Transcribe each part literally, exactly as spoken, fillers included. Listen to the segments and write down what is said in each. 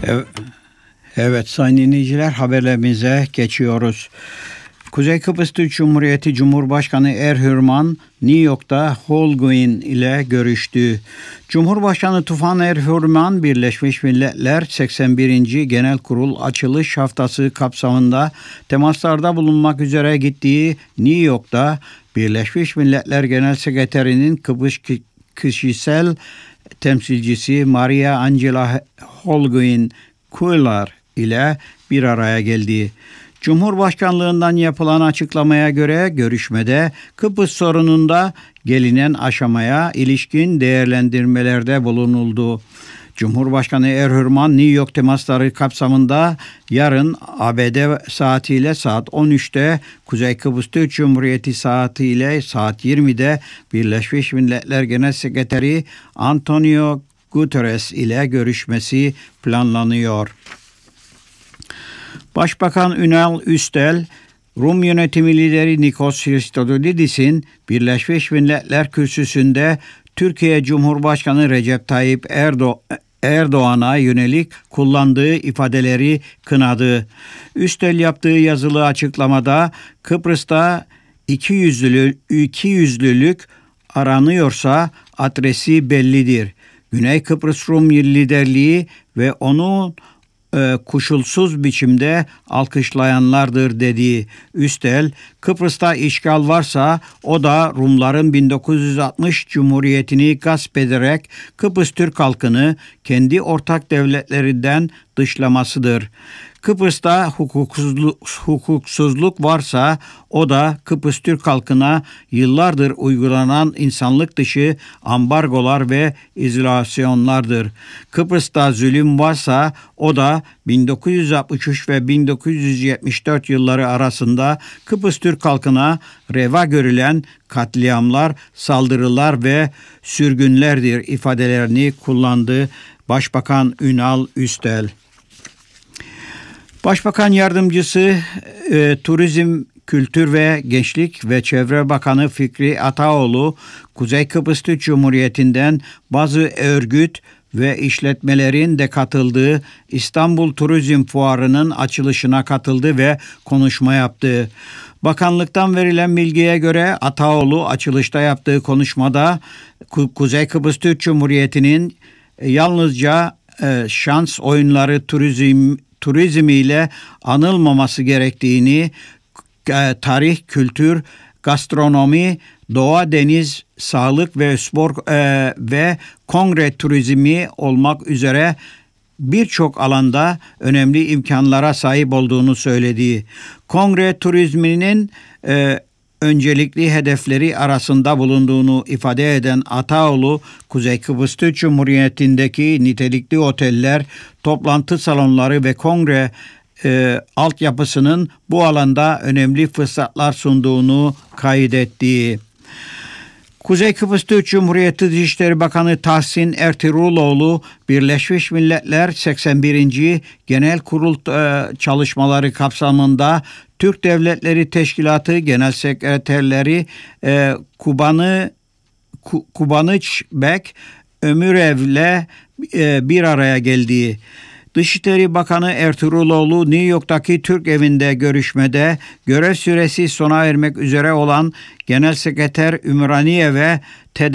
Evet, evet sayın dinleyiciler, haberlerimize geçiyoruz. Kuzey Kıbrıs Türk Cumhuriyeti Cumhurbaşkanı Erhürman New York'ta Holguin ile görüştü. Cumhurbaşkanı Tufan Erhürman, Birleşmiş Milletler seksen birinci Genel Kurul açılış haftası kapsamında temaslarda bulunmak üzere gittiği New York'ta Birleşmiş Milletler Genel Sekreterinin Kıbrıs kişisel temsilcisi Maria Angela Holguin Kuylar ile bir araya geldi. Cumhurbaşkanlığından yapılan açıklamaya göre görüşmede Kıbrıs sorununda gelinen aşamaya ilişkin değerlendirmelerde bulunuldu. Cumhurbaşkanı Erhürman New York temasları kapsamında yarın A B D saatiyle saat on üçte, Kuzey Kıbrıs Türk Cumhuriyeti saatiyle saat yirmide Birleşmiş Milletler Genel Sekreteri Antonio Guterres ile görüşmesi planlanıyor. Başbakan Ünal Üstel, Rum yönetimi lideri Nikos Christodoulidis'in Birleşmiş Milletler kürsüsünde Türkiye Cumhurbaşkanı Recep Tayyip Erdo- Erdoğan'a yönelik kullandığı ifadeleri kınadı. Üstel yaptığı yazılı açıklamada Kıbrıs'ta ikiyüzlülük, ikiyüzlülük aranıyorsa adresi bellidir. Güney Kıbrıs Rum liderliği ve onu kuşulsuz biçimde alkışlayanlardır dediği Üstel, Kıbrıs'ta işgal varsa o da Rumların bin dokuz yüz altmış Cumhuriyeti'ni gasp ederek Kıbrıs Türk halkını kendi ortak devletlerinden dışlamasıdır. Kıbrıs'ta hukuksuzluk, hukuksuzluk varsa o da Kıbrıs Türk halkına yıllardır uygulanan insanlık dışı ambargolar ve izolasyonlardır. Kıbrıs'ta zulüm varsa o da bin dokuz yüz altmış üç ve bin dokuz yüz yetmiş dört yılları arasında Kıbrıs Türk halkına reva görülen katliamlar, saldırılar ve sürgünlerdir ifadelerini kullandı Başbakan Ünal Üstel. Başbakan Yardımcısı e, Turizm, Kültür ve Gençlik ve Çevre Bakanı Fikri Ataoğlu, Kuzey Kıbrıs Türk Cumhuriyeti'nden bazı örgüt ve işletmelerin de katıldığı İstanbul Turizm Fuarı'nın açılışına katıldı ve konuşma yaptı. Bakanlıktan verilen bilgiye göre Ataoğlu açılışta yaptığı konuşmada Kuzey Kıbrıs Türk Cumhuriyeti'nin yalnızca e, şans oyunları turizm turizmiyle anılmaması gerektiğini, tarih, kültür, gastronomi, doğa, deniz, sağlık ve spor e, ve kongre turizmi olmak üzere birçok alanda önemli imkanlara sahip olduğunu söylediği, kongre turizminin e, öncelikli hedefleri arasında bulunduğunu ifade eden Ataoğlu, Kuzey Kıbrıs Türk Cumhuriyeti'ndeki nitelikli oteller, toplantı salonları ve kongre e, altyapısının bu alanda önemli fırsatlar sunduğunu kaydetti. Kuzey Kıbrıs Türk Cumhuriyeti Dışişleri Bakanı Tahsin Ertuğruloğlu, Birleşmiş Milletler seksen birinci Genel Kurul çalışmaları kapsamında Türk Devletleri Teşkilatı Genel Sekreterleri e, Kubanı Kubanıçbek Ömürev'le e, bir araya geldiği, Dışişleri Bakanı Ertuğruloğlu New York'taki Türk evinde görüşmede görev süresi sona ermek üzere olan Genel Sekreter Ümraniye ve T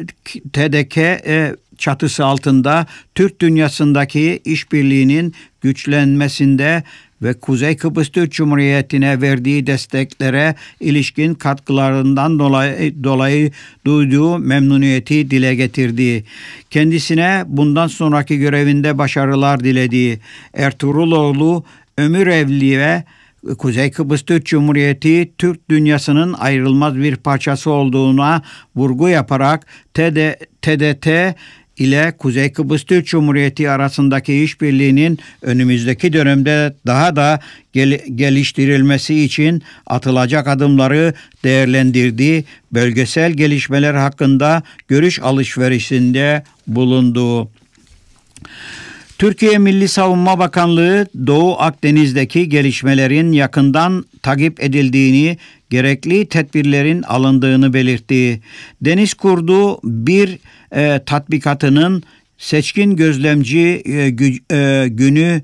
D K çatısı altında Türk dünyasındaki işbirliğinin güçlenmesinde ve Kuzey Kıbrıs Türk Cumhuriyeti'ne verdiği desteklere ilişkin katkılarından dolayı, dolayı duyduğu memnuniyeti dile getirdi. Kendisine bundan sonraki görevinde başarılar dilediği Ertuğruloğlu, Ömürevli ve Kuzey Kıbrıs Türk Cumhuriyeti, Türk dünyasının ayrılmaz bir parçası olduğuna vurgu yaparak T D T ile Kuzey Kıbrıs Türk Cumhuriyeti arasındaki işbirliğinin önümüzdeki dönemde daha da gel- geliştirilmesi için atılacak adımları değerlendirdiği, bölgesel gelişmeler hakkında görüş alışverişinde bulundu. Türkiye Milli Savunma Bakanlığı, Doğu Akdeniz'deki gelişmelerin yakından takip edildiğini, gerekli tedbirlerin alındığını belirtti. Deniz Kurdu bir e, tatbikatının seçkin gözlemci e, gü, e, günü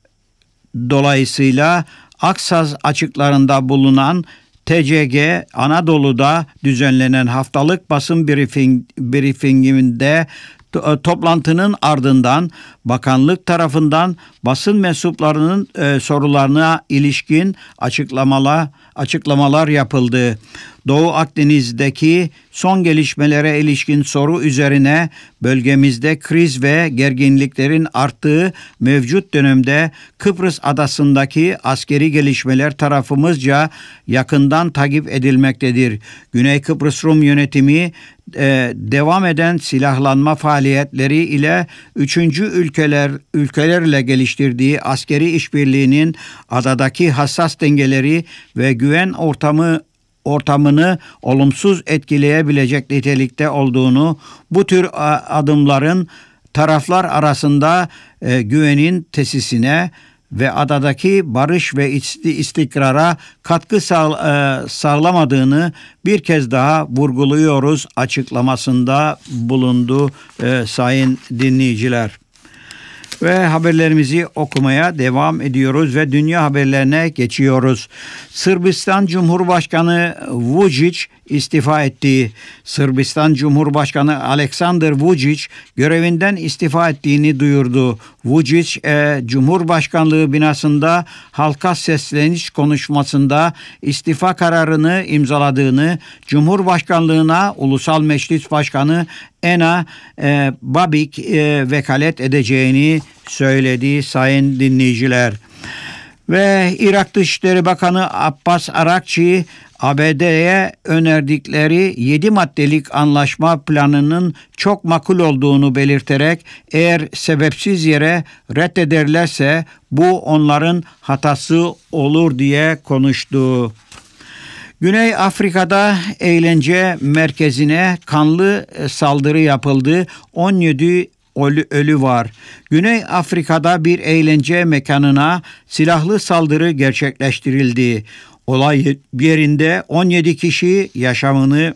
dolayısıyla Aksaz açıklarında bulunan T C G Anadolu'da düzenlenen haftalık basın briefing, briefinginde toplantının ardından bakanlık tarafından basın mensuplarının e, sorularına ilişkin açıklamalar açıklamalar yapıldı. Doğu Akdeniz'deki son gelişmelere ilişkin soru üzerine bölgemizde kriz ve gerginliklerin arttığı mevcut dönemde Kıbrıs adasındaki askeri gelişmeler tarafımızca yakından takip edilmektedir. Güney Kıbrıs Rum yönetimi e, devam eden silahlanma faaliyetleri ile üçüncü ülkeler ülkelerle geliştirdiği askeri işbirliğinin adadaki hassas dengeleri ve güven ortamı ortamını olumsuz etkileyebilecek nitelikte olduğunu, bu tür adımların taraflar arasında e, güvenin tesisine ve adadaki barış ve istikrara katkı sağ, e, sağlamadığını bir kez daha vurguluyoruz açıklamasında bulundu e, sayın dinleyiciler. Ve haberlerimizi okumaya devam ediyoruz ve dünya haberlerine geçiyoruz. Sırbistan Cumhurbaşkanı Vučić istifa etti. Sırbistan Cumhurbaşkanı Aleksandar Vučić görevinden istifa ettiğini duyurdu. Vučić e, Cumhurbaşkanlığı binasında halka sesleniş konuşmasında istifa kararını imzaladığını, Cumhurbaşkanlığına Ulusal Meclis Başkanı Ena e, Babik e, vekalet edeceğini söyledi sayın dinleyiciler. Ve Irak Dışişleri Bakanı Abbas Arakçi, A B D'ye önerdikleri yedi maddelik anlaşma planının çok makul olduğunu belirterek eğer sebepsiz yere reddederlerse bu onların hatası olur diye konuştu. Güney Afrika'da eğlence merkezine kanlı saldırı yapıldı. on yedi ölü, ölü var. Güney Afrika'da bir eğlence mekanına silahlı saldırı gerçekleştirildi. Olay yerinde on yedi kişi yaşamını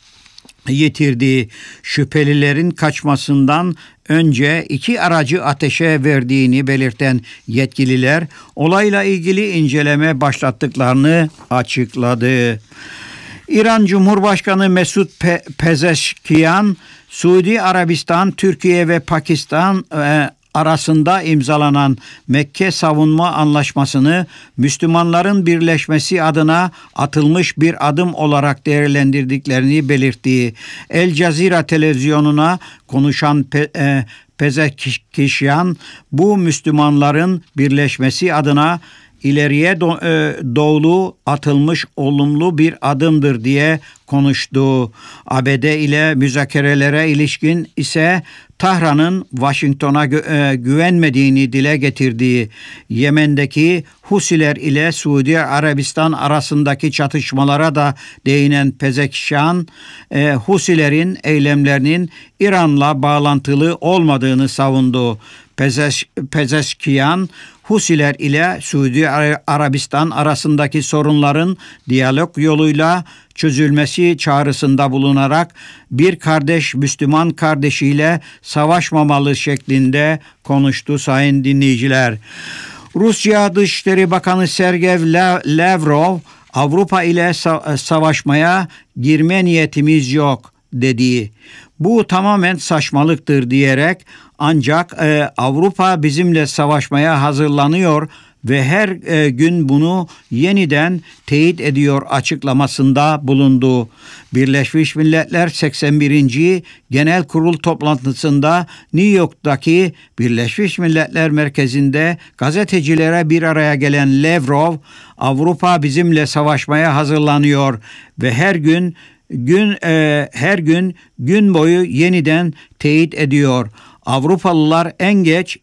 yitirdi. Şüphelilerin kaçmasından önce iki aracı ateşe verdiğini belirten yetkililer olayla ilgili inceleme başlattıklarını açıkladı. İran Cumhurbaşkanı Mesut Pe- Pezeşkiyan, Suudi Arabistan, Türkiye ve Pakistan e, arasında imzalanan Mekke Savunma Anlaşması'nı Müslümanların birleşmesi adına atılmış bir adım olarak değerlendirdiklerini belirtti. El Cezire televizyonuna konuşan Pe- e, Pezeşkiyan, bu Müslümanların birleşmesi adına ileriye doğru atılmış olumlu bir adımdır diye konuştu. A B D ile müzakerelere ilişkin ise Tahran'ın Washington'a gü- güvenmediğini dile getirdiği, Yemen'deki Husiler ile Suudi Arabistan arasındaki çatışmalara da değinen Pezeşkiyan, e, Husilerin eylemlerinin İran'la bağlantılı olmadığını savundu. Pezeş, Pezeşkiyan, Husiler ile Suudi Arabistan arasındaki sorunların diyalog yoluyla çözülmesi çağrısında bulunarak bir kardeş Müslüman kardeşiyle savaşmamalı şeklinde konuştu sayın dinleyiciler. Rusya Dışişleri Bakanı Sergey Lavrov, Avrupa ile savaşmaya girme niyetimiz yok dedi. Bu tamamen saçmalıktır diyerek ancak e, Avrupa bizimle savaşmaya hazırlanıyor ve her e, gün bunu yeniden teyit ediyor açıklamasında bulundu. Birleşmiş Milletler seksen birinci Genel Kurul toplantısında New York'taki Birleşmiş Milletler Merkezi'nde gazetecilere bir araya gelen Lavrov, Avrupa bizimle savaşmaya hazırlanıyor ve her gün gün e, her gün gün boyu yeniden teyit ediyor. Avrupalılar en geç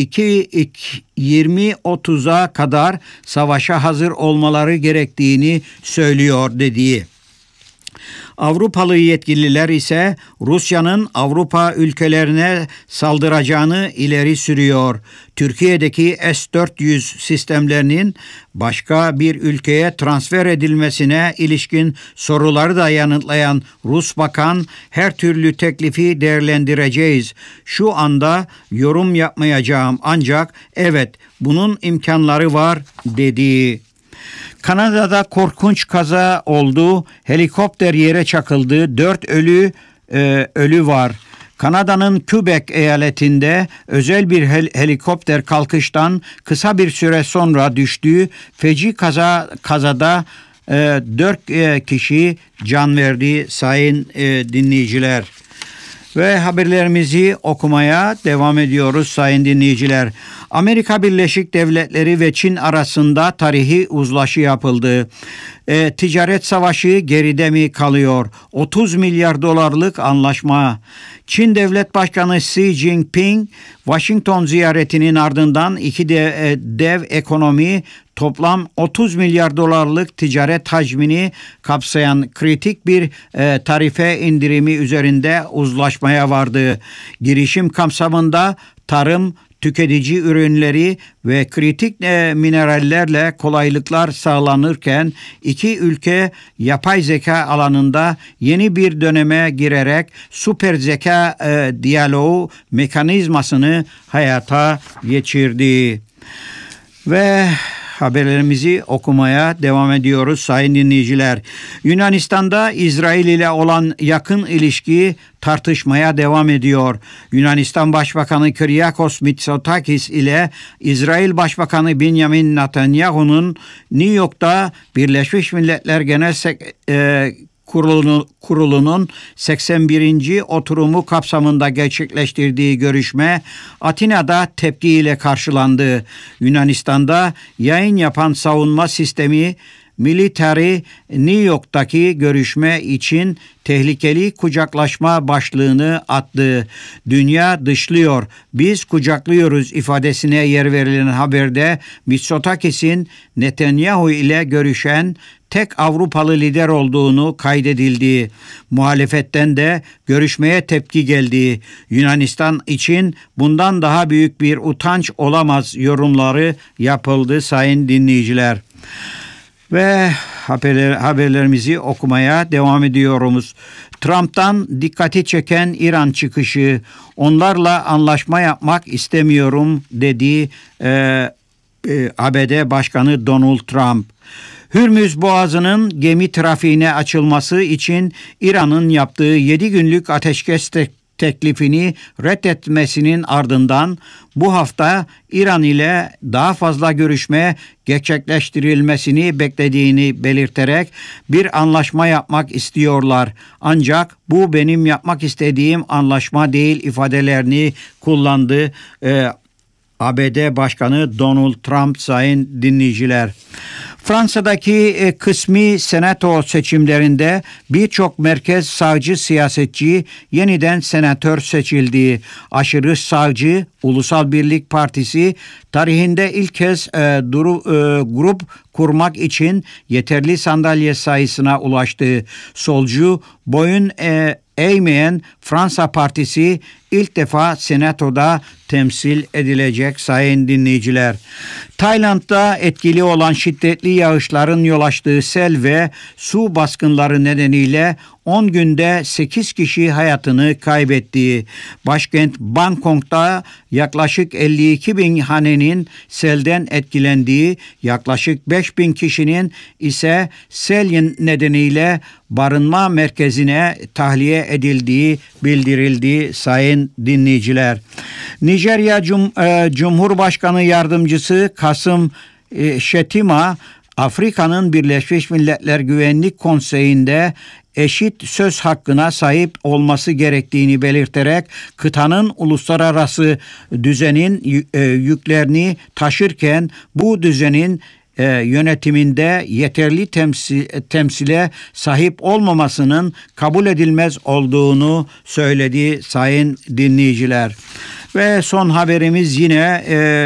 yirmi otuza kadar savaşa hazır olmaları gerektiğini söylüyor dediği. Avrupalı yetkililer ise Rusya'nın Avrupa ülkelerine saldıracağını ileri sürüyor. Türkiye'deki S dört yüz sistemlerinin başka bir ülkeye transfer edilmesine ilişkin soruları da yanıtlayan Rus bakan, her türlü teklifi değerlendireceğiz. Şu anda yorum yapmayacağım ancak evet bunun imkanları var dedi. Kanada'da korkunç kaza oldu. Helikopter yere çakıldı. Dört ölü e, ölü var. Kanada'nın Quebec eyaletinde özel bir hel- helikopter kalkıştan kısa bir süre sonra düştü. Feci kaza kazada e, dört e, kişi can verdi sayın e, dinleyiciler. Ve haberlerimizi okumaya devam ediyoruz sayın dinleyiciler. Amerika Birleşik Devletleri ve Çin arasında tarihi uzlaşı yapıldı. E, ticaret savaşı geride mi kalıyor? otuz milyar dolarlık anlaşma. Çin Devlet Başkanı Xi Jinping, Washington ziyaretinin ardından iki dev, e, dev ekonomi toplam otuz milyar dolarlık ticaret hacmini kapsayan kritik bir e, tarife indirimi üzerinde uzlaşmaya vardı. Girişim kapsamında tarım, tüketici ürünleri ve kritik e, minerallerle kolaylıklar sağlanırken iki ülke yapay zeka alanında yeni bir döneme girerek süper zeka e, diyaloğu mekanizmasını hayata geçirdi. Ve haberlerimizi okumaya devam ediyoruz sayın dinleyiciler. Yunanistan'da İsrail ile olan yakın ilişki tartışmaya devam ediyor. Yunanistan Başbakanı Kyriakos Mitsotakis ile İsrail Başbakanı Benjamin Netanyahu'nun New York'ta Birleşmiş Milletler Genel Sek- e, Kurulu, kurulunun seksen birinci oturumu kapsamında gerçekleştirdiği görüşme Atina'da tepkiyle karşılandı. Yunanistan'da yayın yapan savunma sistemi Military New York'taki görüşme için tehlikeli kucaklaşma başlığını attı. Dünya dışlıyor, biz kucaklıyoruz ifadesine yer verilen haberde Mitsotakis'in Netanyahu ile görüşen tek Avrupalı lider olduğunu kaydedildi. Muhalefetten de görüşmeye tepki geldi. Yunanistan için bundan daha büyük bir utanç olamaz yorumları yapıldı sayın dinleyiciler. Ve haberler, haberlerimizi okumaya devam ediyoruz. Trump'tan dikkati çeken İran çıkışı, onlarla anlaşma yapmak istemiyorum dedi e, e, A B D Başkanı Donald Trump. Hürmüz Boğazı'nın gemi trafiğine açılması için İran'ın yaptığı yedi günlük ateşkes te- teklifini reddetmesinin ardından bu hafta İran ile daha fazla görüşme gerçekleştirilmesini beklediğini belirterek bir anlaşma yapmak istiyorlar. Ancak bu benim yapmak istediğim anlaşma değil ifadelerini kullandı Ee, A B D Başkanı Donald Trump sayın dinleyiciler. Fransa'daki kısmi senato seçimlerinde birçok merkez sağcı siyasetçi yeniden senatör seçildi. Aşırı sağcı Ulusal Birlik Partisi tarihinde ilk kez e, duru, e, grup kurmak için yeterli sandalye sayısına ulaştı. Solcu boyun e, eğmeyen Fransa Partisi ilk defa senatoda temsil edilecek sayın dinleyiciler. Tayland'da etkili olan şiddetli yağışların yol açtığı sel ve su baskınları nedeniyle on günde sekiz kişi hayatını kaybetti. Başkent Bangkok'ta yaklaşık elli iki bin hanenin selden etkilendiği, yaklaşık beş bin kişinin ise sel nedeniyle barınma merkezine tahliye edildiği bildirildi sayın dinleyiciler. Nijerya Cum- e, Cumhurbaşkanı Yardımcısı Kasım e, Şetima, Afrika'nın Birleşmiş Milletler Güvenlik Konseyi'nde eşit söz hakkına sahip olması gerektiğini belirterek kıtanın uluslararası düzenin e, yüklerini taşırken bu düzenin e, yönetiminde yeterli temsil, temsile sahip olmamasının kabul edilmez olduğunu söyledi sayın dinleyiciler. Ve son haberimiz yine e,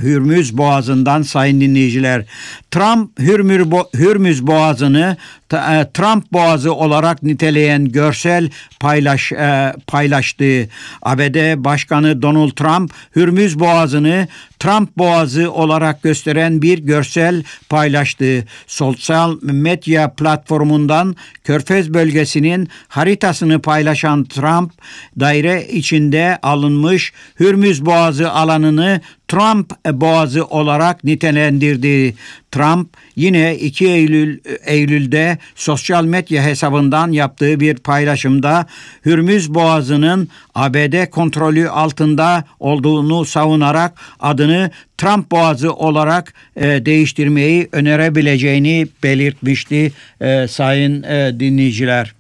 Hürmüz Boğazı'ndan sayın dinleyiciler. Trump Hürmüz Boğazı'nı Trump Boğazı olarak niteleyen görsel paylaş, paylaştı. A B D Başkanı Donald Trump Hürmüz Boğazı'nı Trump Boğazı olarak gösteren bir görsel paylaştı. Sosyal medya platformundan Körfez bölgesinin haritasını paylaşan Trump, daire içinde alınmış Hürmüz Boğazı alanını Trump Boğazı olarak nitelendirdi. Trump yine iki Eylül Eylül'de sosyal medya hesabından yaptığı bir paylaşımda Hürmüz Boğazı'nın A B D kontrolü altında olduğunu savunarak adını Trump Boğazı olarak e, değiştirmeyi önerebileceğini belirtmişti e, sayın e, dinleyiciler.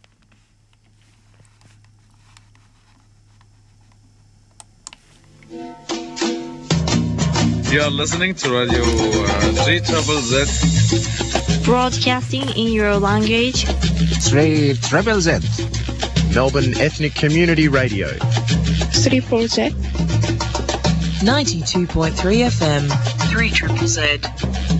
You are listening to Radio uh, three Z Z. Broadcasting in your language. three Z Z. Melbourne Ethnic Community Radio. three Z. ninety-two point three F M. three Z Z.